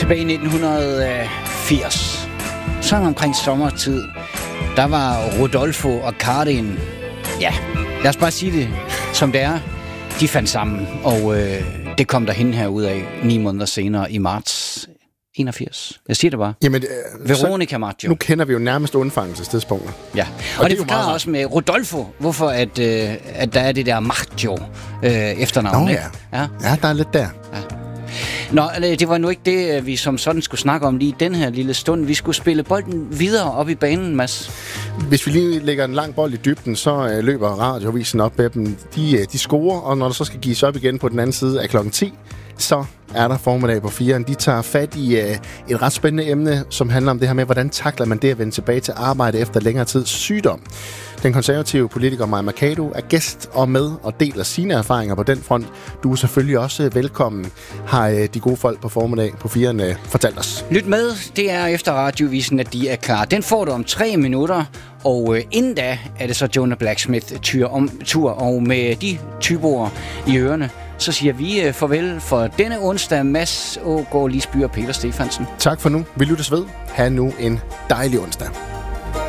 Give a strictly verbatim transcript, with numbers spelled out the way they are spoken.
Tilbage i nitten firs, sådan omkring sommertid, der var Rodolfo og Karin, ja, lad os bare sige det, som det er, de fandt sammen, og øh, det kom der hen her ud af ni måneder senere i marts enogfirs. Jeg siger det bare. Jamen, øh, Veronica Maggio. Nu kender vi jo nærmest undfangelsestidspunkter. Ja, og, og og det, det forklarer også med Rodolfo, hvorfor at, øh, at der er det der Maggio øh, efternavn. Nå, ikke? ja. Ja. Ja, der er lidt der. Ja. Nå, det var nu ikke det, vi som sådan skulle snakke om lige den her lille stund. Vi skulle spille bolden videre op i banen, Mads. Hvis vi lige lægger en lang bold i dybden, så øh, løber Radioavisen op med dem. De, øh, de scorer, og når der så skal gives op igen på den anden side af klokken ti, så er der formiddag på firen. De tager fat i øh, et ret spændende emne, som handler om det her med, hvordan takler man det at vende tilbage til arbejde efter længere tids sygdom. Den konservative politiker Mai Mercado er gæst og med og deler sine erfaringer på den front. Du er selvfølgelig også velkommen, har øh, de gode folk på formiddag på firen øh, fortalt os. Lyt med, det er efter Radioavisen, at de er klar. Den får du om tre minutter, og øh, inden da er det så Jonah Blacksmith tur, om, tur og med de typer i ørerne, så siger vi øh, farvel for denne onsdag. Mads Aagaard Lisby og Peter Stefansen. Tak for nu. Vi lyttes ved. Ha' nu en dejlig onsdag.